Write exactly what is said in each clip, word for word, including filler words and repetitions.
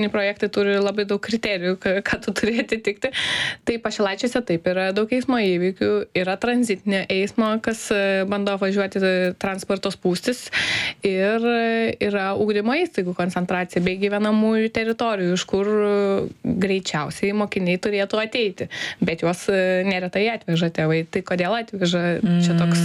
projektai turi labai daug kriterijų, ką tu turi atitikti. Tai Pašilaičiuose taip yra daug eismo įvykių, yra tranzitinė eismo, kas bando važiuoti transporto spūstis ir yra ugdymo įstaigų koncentracija bei gyvenamųjų teritorijų, iš kur greičiausiai mokiniai turėtų ateiti, bet juos neretai atveža tėvai. Tai kodėl atveža? Mm. Čia toks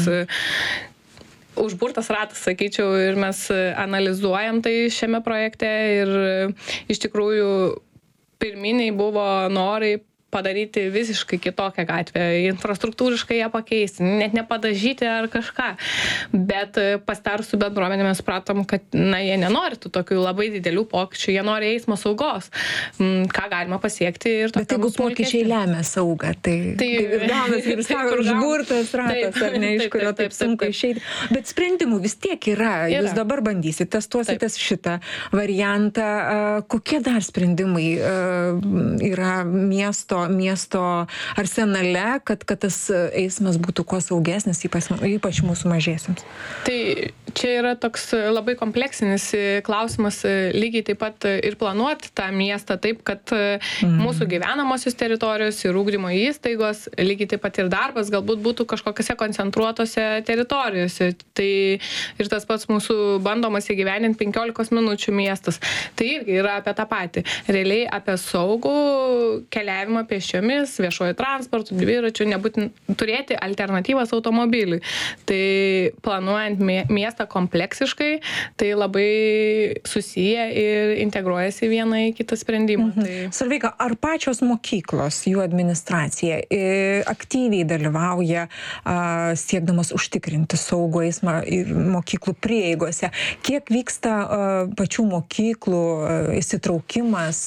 užburtas ratas, sakyčiau, ir mes analizuojam tai šiame projekte ir iš tikrųjų pirminiai buvo norai padaryti visiškai kitokią gatvę, infrastruktūriškai ją pakeisti, net nepadažyti ar kažką. Bet pasitarus su bendruomenė mes supratom, kad na, jie nenori tų tokių labai didelių pokyčių, jie nori eismo saugos. Ką galima pasiekti ir bet jeigu pokyčiai lemia saugą, tai tai gaunas ir sako, užburtas ratas, ar ne, iš kurio taip sunku išeiti. Bet sprendimų vis tiek yra. Jūs dabar bandysit, testuositės šitą variantą. Kokie dar sprendimai yra miesto miesto arsenale, kad, kad tas eismas būtų kuo saugesnis, ypač, ypač mūsų mažiesiems? Tai čia yra toks labai kompleksinis klausimas, lygiai taip pat ir planuoti tą miestą taip, kad mm. mūsų gyvenamosios teritorijos ir ugdymo įstaigos, lygiai taip pat ir darbas galbūt būtų kažkokiose koncentruotose teritorijose. Tai ir tas pats mūsų bandomas įgyveninti penkiolikos minučių miestas. Tai irgi yra apie tą patį. Realiai apie saugų keliavimą pėsčiomis, viešuoju transportu, dviračiu, nebūtent turėti alternatyvas automobiliui. Tai planuojant miestą kompleksiškai, tai labai susiję ir integruojasi vieną į kitą sprendimą. Mhm. Tai... Solveiga, ar pačios mokyklos, jų administracija aktyviai dalyvauja siekdamas užtikrinti saugų eismą mokyklų prieigose? Kiek vyksta pačių mokyklų įsitraukimas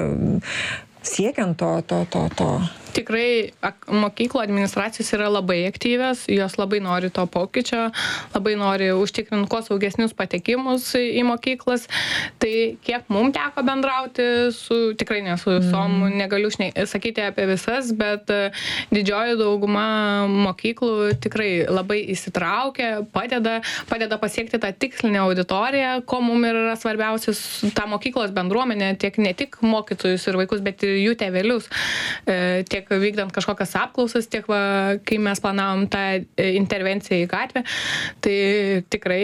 siekiant to, to, to, to? Tikrai mokyklų administracijos yra labai aktyvios, jos labai nori to pokyčio, labai nori užtikrinti kuo saugesnius patekimus į mokyklas. Tai kiek mums teko bendrauti su, tikrai ne su visom, mm. negaliu šne, sakyti apie visas, bet didžioji dauguma mokyklų tikrai labai įsitraukia, padeda, padeda pasiekti tą tikslinę auditoriją, ko mums yra svarbiausias tą mokyklos bendruomenę, tiek ne tik mokytojus ir vaikus, bet ir jų tėvelius. Tiek vykdant kažkokias apklausas, tiek va, kai mes planavom tą intervenciją į gatvę, tai tikrai,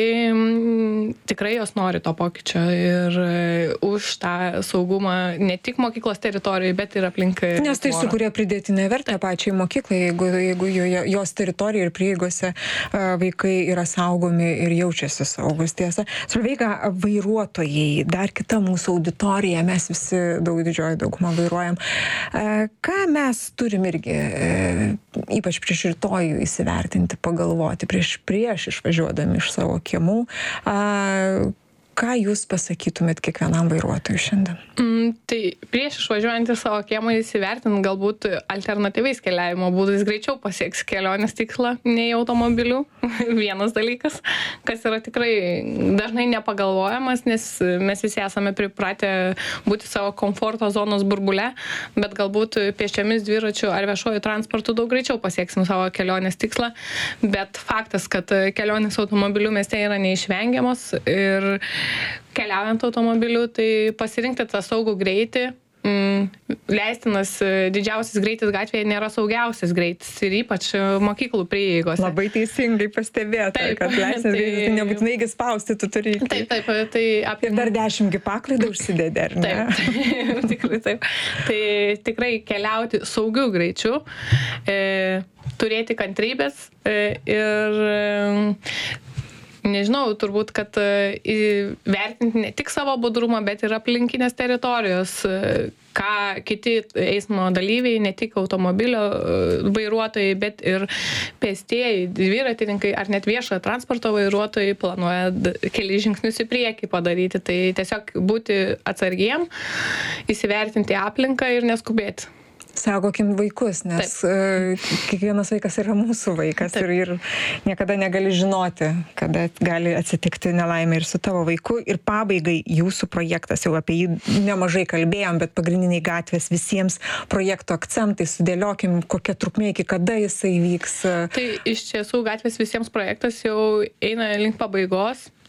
tikrai jos nori to pokyčio ir už tą saugumą ne tik mokyklos teritorijoje, bet ir aplink. Nes tai sukuria pridėtinę vertę pačiai mokyklai, jeigu, jeigu jos teritorijoje ir prieigose vaikai yra saugomi ir jaučiasi saugus. Tiesa, Solveiga, vairuotojai, dar kita mūsų auditorija, mes visi daug didžioji daugumą vairuojam. Ką mes turim irgi, e, ypač prieš rytojų įsivertinti, pagalvoti, prieš, prieš išvažiuodami iš savo kiemų. A, ką jūs pasakytumėt kiekvienam vairuotojui šiandien? Mm, tai prieš išvažiuojant į savo kiemą įsivertinti galbūt alternatyviais keliavimo būdais greičiau pasieks kelionės tikslą nei automobiliu. Vienas dalykas, kas yra tikrai dažnai nepagalvojamas, nes mes visi esame pripratę būti savo komforto zonos burbule, bet galbūt pėsčiomis, dviračiu ar viešuoju transportu daug greičiau pasieksim savo kelionės tikslą. Bet faktas, kad kelionės automobiliu mieste yra neišvengiamos ir keliaujant automobiliu, tai pasirinkti tą saugų greitį. Mm, leistinas didžiausias greitis gatvėje nėra saugiausias greitis ir ypač mokyklų prieigose. Labai teisingai pastebėta, taip, kad leistinas tai, greitis nebūtinai spausti, tu turi. Taip, taip, tai apie... Ir dar dešimt paklaidą užsidėdė, ar ne? Taip, tikrai taip. Tai tikrai keliauti saugiu greičiu, e, turėti kantrybės e, ir... E, Nežinau, turbūt, kad vertinti ne tik savo budrumą, bet ir aplinkinės teritorijos, ką kiti eismo dalyviai, ne tik automobilio vairuotojai, bet ir pėstieji, dviratininkai ar net viešojo transporto vairuotojai planuoja keli žingsnius į priekį padaryti. Tai tiesiog būti atsargiem, įsivertinti aplinką ir neskubėti. Saugokim vaikus, nes uh, kiekvienas vaikas yra mūsų vaikas ir, ir niekada negali žinoti, kada gali atsitikti nelaimė ir su tavo vaiku. Ir pabaigai jūsų projektas, jau apie jį nemažai kalbėjom, bet pagrindiniai gatvės visiems projekto akcentai, sudėliokim, kokia trukmė, iki kada jisai vyks. Tai iš tiesų gatvės visiems projektas jau eina link pabaigos.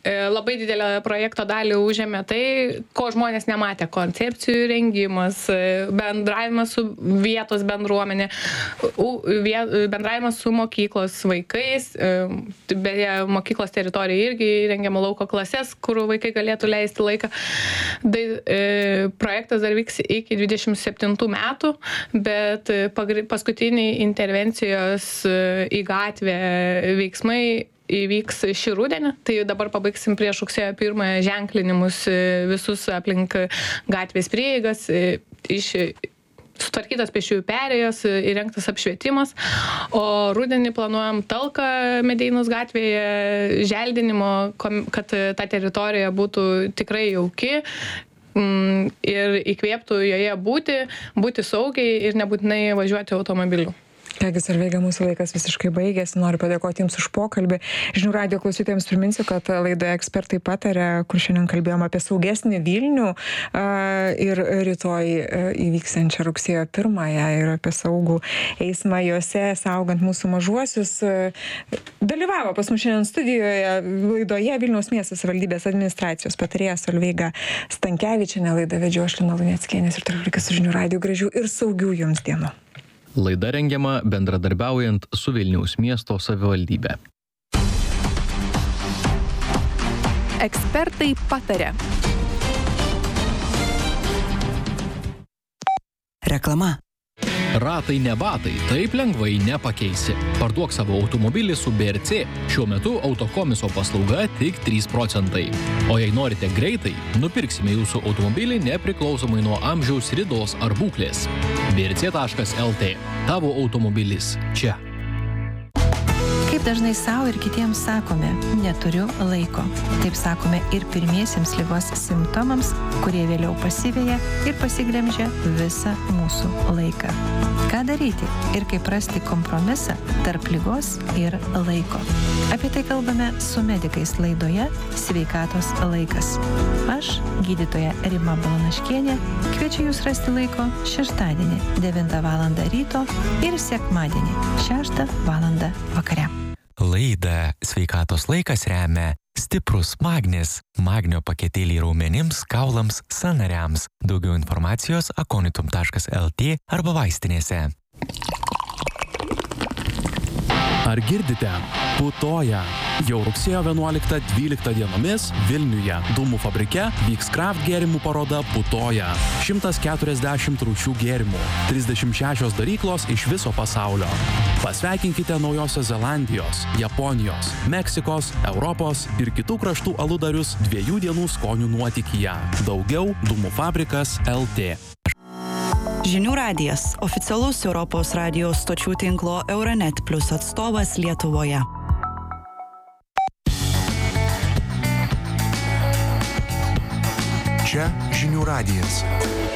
labai didelę projekto dalį užėmė tai, ko žmonės nematė - koncepcijų rengimas, bendravimas su vietos bendruomenė, bendravimas su mokyklos vaikais, beje, mokyklos teritorijoje irgi rengiama lauko klasės, kur vaikai galėtų leisti laiką. Tai, e, projektas dar vyks iki dvidešimt septintų metų, bet paskutiniai intervencijos į gatvę veiksmai įvyks šį rudenį, tai dabar pabaigsim prieš rugsėjo pirmąją ženklinimus visus aplink gatvės prieigas, iš sutvarkytas pėsčiųjų perėjos, įrengtas apšvietimas, o rudenį planuojam talką Medeinus gatvėje, želdinimo, kad ta teritorija būtų tikrai jauki ir įkvėptų joje būti, būti saugiai ir nebūtinai važiuoti automobiliu. Kągi, Solveiga, mūsų laikas visiškai baigėsi. Noriu padėkoti Jums už pokalbį. Žinių radijo klausytojams priminsiu, kad laidoje ekspertai pataria, kur šiandien kalbėjom apie saugesnį Vilnių ir rytoj įvyksiančią rugsėjo pirmąją ir apie saugų eismą juose, saugant mūsų mažuosius. Dalyvavo pas mus šiandien studijoje laidoje Vilniaus miesto savivaldybės administracijos patarėja Solveiga Stankevičienė. Laidą vedžiau aš, Lina Luneckienė, ir toliau likite su Žinių radiju. Gražių ir saugių Jums dienų. Laida rengiama bendradarbiaujant su Vilniaus miesto savivaldybe. Ekspertai pataria. Reklama. Ratai ne batai, taip lengvai nepakeisi. Parduok savo automobilį su B R C. Šiuo metu autokomiso paslauga tik trys procentai. O jei norite greitai, nupirksime jūsų automobilį nepriklausomai nuo amžiaus, ridos ar būklės. B R C taškas L T. Tavo automobilis čia. Kaip dažnai savo ir kitiems sakome, neturiu laiko. Taip sakome ir pirmiesiems ligos simptomams, kurie vėliau pasiveja ir pasiglemžia visą mūsų laiką. Ką daryti ir kaip rasti kompromisą tarp ligos ir laiko? Apie tai kalbame su medikais laidoje Sveikatos laikas. Aš, gydytoja Rima Balanaškienė, kviečiu Jūs rasti laiko šeštadienį devintą valandą ryto ir sekmadienį šeštą valandą vakare. Laidą Sveikatos laikas remia Stiprus Magnis. Magnio paketėliai raumenims, kaulams, sąnariams. Daugiau informacijos akonitum taškas L T arba vaistinėse. Ar girdite? Putoja. Jau rugsėjo vienuoliktą dvyliktą dienomis Vilniuje Dūmų fabrike vyks kraft gėrimų paroda Putoja. šimtas keturiasdešimt rūšių gėrimų, trisdešimt šešios daryklos iš viso pasaulio. Pasveikinkite Naujosios Zelandijos, Japonijos, Meksikos, Europos ir kitų kraštų aludarius dviejų dienų skonių nuotykyje. Daugiau Dūmų fabrikas L T. Žinių radijas – oficialus Europos radijos stočių tinklo Euronet Plus atstovas Lietuvoje. Čia Žinių radijas.